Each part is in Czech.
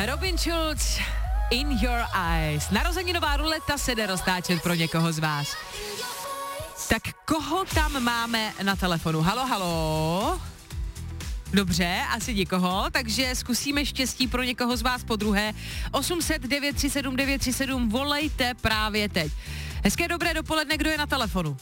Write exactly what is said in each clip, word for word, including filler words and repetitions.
Robin Schulz, In Your Eyes. Narozeninová ruleta se jde roztáčet pro někoho z vás. Tak koho tam máme na telefonu? Halo, halo? Dobře, asi nikoho, takže zkusíme štěstí pro někoho z vás po druhé. osm set devět tři sedm devět tři sedm, volejte právě teď. Hezké dobré dopoledne, kdo je na telefonu?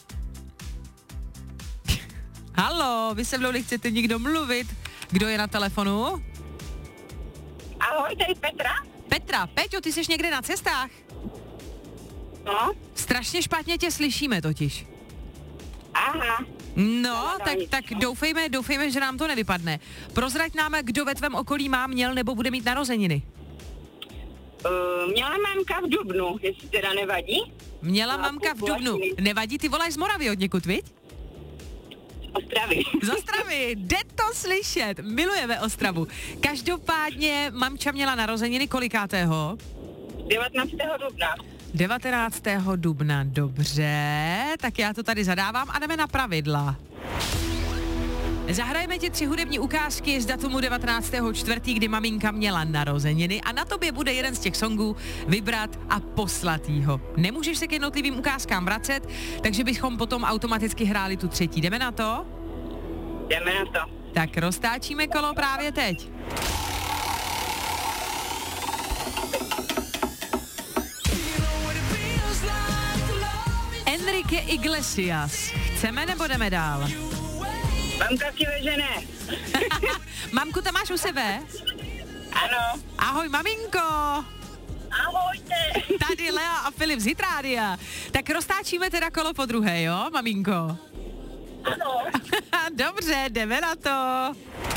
Halo, vy se mnou nechcete nikdo mluvit. Kdo je na telefonu? Ahoj, tady Petra. Petra, Peťo, ty jsi někde na cestách? No. Strašně špatně tě slyšíme totiž. Aha. No, tak, tak doufejme, doufejme, že nám to nevypadne. Prozrať nám, kdo ve tvém okolí má, měl nebo bude mít narozeniny. Uh, měla mamka v dubnu, jestli teda nevadí. Měla no, mamka v dubnu. Nevadí, ty voláš z Moravy od někud, viď? Z Ostravy. Z Ostravy, jde to slyšet, milujeme Ostravu. Každopádně mamča měla narozeniny kolikátého? devatenáctého dubna. devatenáctého dubna, dobře, tak já to tady zadávám a jdeme na pravidla. Zahrajeme ti tři hudební ukázky z datumu devatenáctého čtvrtého kdy maminka měla narozeniny a na tobě bude jeden z těch songů vybrat a poslat jího. Nemůžeš se k jednotlivým ukázkám vracet, takže bychom potom automaticky hráli tu třetí. Jdeme na to? Jdeme na to. Tak roztáčíme kolo právě teď. Enrique Iglesias. Chceme nebo jdeme dál? Mamka si veže ne. Mamku tam máš u sebe? Ano. Ahoj, maminko. Ahojte. Tady Lea a Filip z Hitrádia. Tak roztáčíme teda kolo po druhé, jo, maminko? Ano. Dobře, jdeme na to.